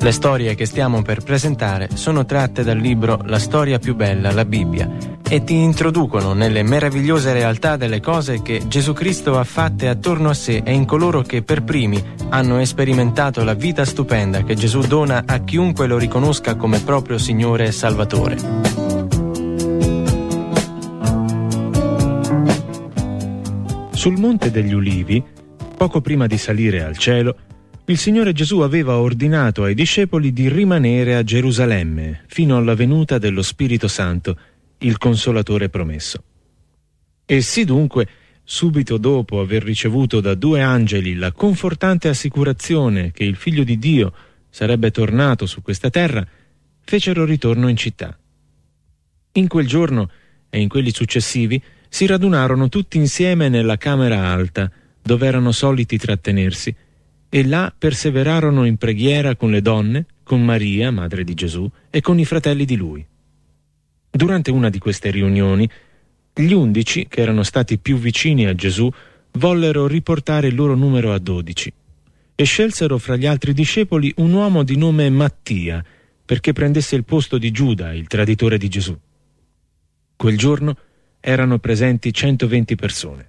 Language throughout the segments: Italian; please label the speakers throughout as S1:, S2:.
S1: Le storie che stiamo per presentare sono tratte dal libro La storia più bella, la Bibbia, e ti introducono nelle meravigliose realtà delle cose che Gesù Cristo ha fatte attorno a sé e in coloro che per primi hanno sperimentato la vita stupenda che Gesù dona a chiunque lo riconosca come proprio Signore e Salvatore.
S2: Sul Monte degli Ulivi, poco prima di salire al cielo, il Signore Gesù aveva ordinato ai discepoli di rimanere a Gerusalemme fino alla venuta dello Spirito Santo, il Consolatore promesso. Essi dunque, subito dopo aver ricevuto da 2 angeli la confortante assicurazione che il Figlio di Dio sarebbe tornato su questa terra, fecero ritorno in città. In quel giorno e in quelli successivi si radunarono tutti insieme nella camera alta, dove erano soliti trattenersi, e là perseverarono in preghiera con le donne, con Maria, madre di Gesù, e con i fratelli di lui. Durante una di queste riunioni, gli 11, che erano stati più vicini a Gesù, vollero riportare il loro numero a 12 e scelsero fra gli altri discepoli un uomo di nome Mattia, perché prendesse il posto di Giuda, il traditore di Gesù. Quel giorno erano presenti 120 persone.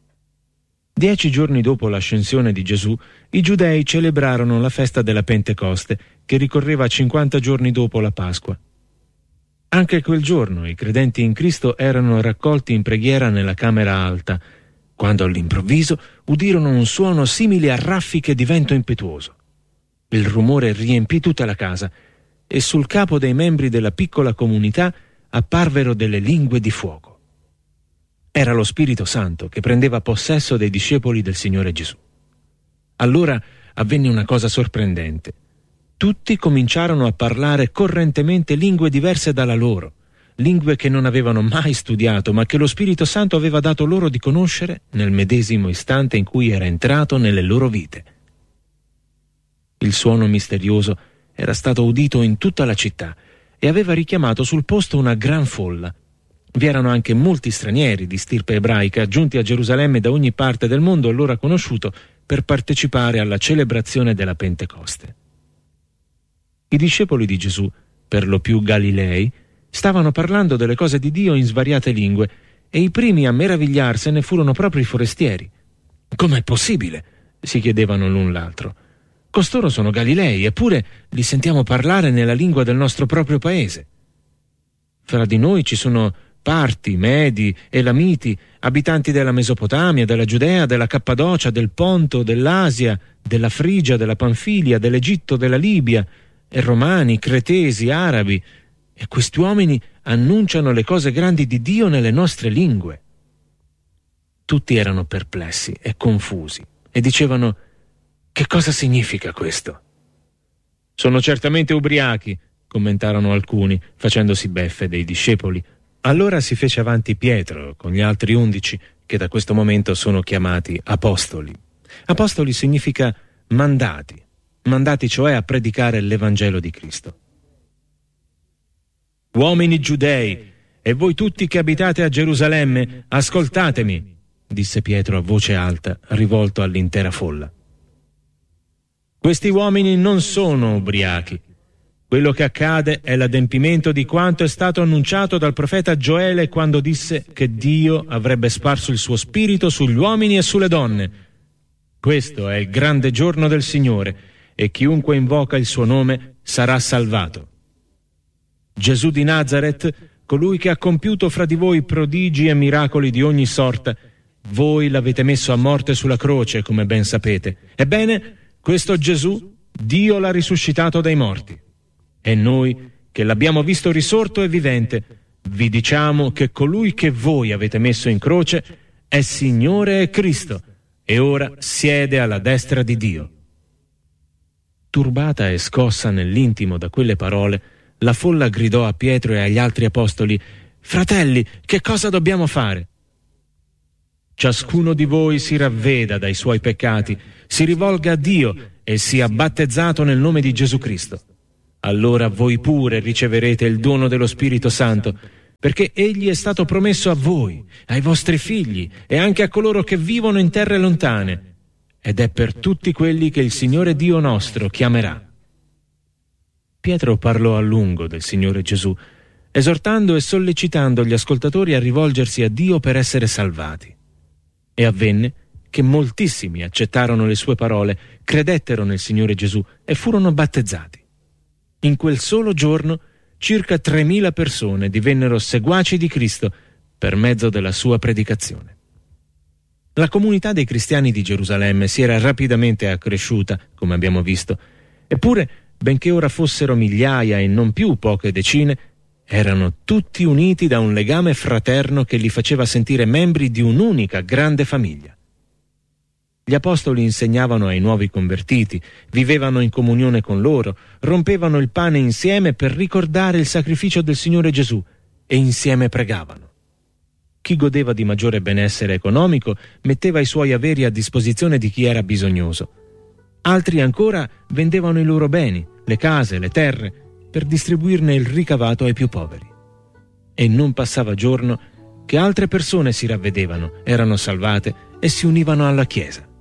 S2: 10 giorni dopo l'ascensione di Gesù, i giudei celebrarono la festa della Pentecoste, che ricorreva 50 giorni dopo la Pasqua. Anche quel giorno i credenti in Cristo erano raccolti in preghiera nella camera alta, quando all'improvviso udirono un suono simile a raffiche di vento impetuoso. Il rumore riempì tutta la casa e sul capo dei membri della piccola comunità apparvero delle lingue di fuoco. Era lo Spirito Santo che prendeva possesso dei discepoli del Signore Gesù. Allora avvenne una cosa sorprendente. Tutti cominciarono a parlare correntemente lingue diverse dalla loro, lingue che non avevano mai studiato, ma che lo Spirito Santo aveva dato loro di conoscere nel medesimo istante in cui era entrato nelle loro vite. Il suono misterioso era stato udito in tutta la città e aveva richiamato sul posto una gran folla. Vi erano anche molti stranieri di stirpe ebraica giunti a Gerusalemme da ogni parte del mondo allora conosciuto per partecipare alla celebrazione della Pentecoste. I discepoli di Gesù, per lo più Galilei, stavano parlando delle cose di Dio in svariate lingue e i primi a meravigliarsene furono proprio i forestieri. «Com'è possibile?» si chiedevano l'un l'altro. «Costoro sono Galilei, eppure li sentiamo parlare nella lingua del nostro proprio paese. Fra di noi ci sono Parti, Medi, Elamiti, abitanti della Mesopotamia, della Giudea, della Cappadocia, del Ponto, dell'Asia, della Frigia, della Panfilia, dell'Egitto, della Libia, e Romani, Cretesi, Arabi, e questi uomini annunciano le cose grandi di Dio nelle nostre lingue». Tutti erano perplessi e confusi e dicevano: «Che cosa significa questo?» «Sono certamente ubriachi», commentarono alcuni, facendosi beffe dei discepoli. Allora si fece avanti Pietro con gli altri 11, che da questo momento sono chiamati apostoli. Apostoli significa mandati cioè a predicare l'Evangelo di Cristo. «Uomini giudei, e voi tutti che abitate a Gerusalemme, ascoltatemi», disse Pietro a voce alta, rivolto all'intera folla. «Questi uomini non sono ubriachi. Quello che accade è l'adempimento di quanto è stato annunciato dal profeta Gioele quando disse che Dio avrebbe sparso il suo spirito sugli uomini e sulle donne. Questo è il grande giorno del Signore, e chiunque invoca il suo nome sarà salvato. Gesù di Nazaret, colui che ha compiuto fra di voi prodigi e miracoli di ogni sorta, voi l'avete messo a morte sulla croce, come ben sapete. Ebbene, questo Gesù, Dio l'ha risuscitato dai morti. E noi, che l'abbiamo visto risorto e vivente, vi diciamo che colui che voi avete messo in croce è Signore e Cristo, e ora siede alla destra di Dio». Turbata e scossa nell'intimo da quelle parole, la folla gridò a Pietro e agli altri apostoli: «Fratelli, che cosa dobbiamo fare?» «Ciascuno di voi si ravveda dai suoi peccati, si rivolga a Dio e sia battezzato nel nome di Gesù Cristo. Allora voi pure riceverete il dono dello Spirito Santo, perché egli è stato promesso a voi, ai vostri figli e anche a coloro che vivono in terre lontane, ed è per tutti quelli che il Signore Dio nostro chiamerà». Pietro parlò a lungo del Signore Gesù, esortando e sollecitando gli ascoltatori a rivolgersi a Dio per essere salvati. E avvenne che moltissimi accettarono le sue parole, credettero nel Signore Gesù e furono battezzati. In quel solo giorno circa 3.000 persone divennero seguaci di Cristo per mezzo della sua predicazione. La comunità dei cristiani di Gerusalemme si era rapidamente accresciuta, come abbiamo visto, eppure, benché ora fossero migliaia e non più poche decine, erano tutti uniti da un legame fraterno che li faceva sentire membri di un'unica grande famiglia. Gli apostoli insegnavano ai nuovi convertiti, vivevano in comunione con loro, rompevano il pane insieme per ricordare il sacrificio del Signore Gesù e insieme pregavano. Chi godeva di maggiore benessere economico metteva i suoi averi a disposizione di chi era bisognoso. Altri ancora vendevano i loro beni, le case, le terre, per distribuirne il ricavato ai più poveri. E non passava giorno che altre persone si ravvedevano, erano salvate e si univano alla Chiesa.